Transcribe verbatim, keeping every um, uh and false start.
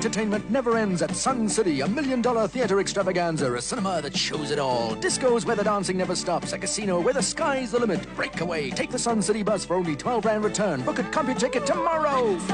entertainment never ends at Sun City, a million-dollar theater extravaganza, a cinema that shows it all. Discos where the dancing never stops, a casino where the sky's the limit. Break away. Take the Sun City bus for only twelve rand return. Book at CompuTicket tomorrow.